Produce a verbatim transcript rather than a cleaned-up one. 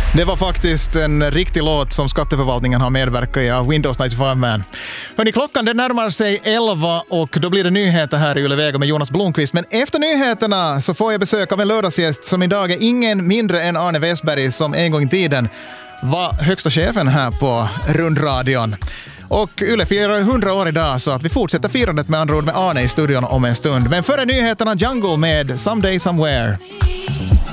Det var faktiskt en riktig låt som skatteförvaltningen har medverkat i av Windows nittiofem Man. Hörrni, klockan det närmar sig elva och då blir det nyheter här i Yle Vega med Jonas Blomqvist. Men efter nyheterna så får jag besök av en lördagsgäst som idag är ingen mindre än Arne Westberg som en gång i tiden var högsta chefen här på rundradion. Och Yle firar hundra år idag så att vi fortsätter firandet med andra ord med Arne i studion om en stund. Men före nyheterna Jungle med Someday Somewhere.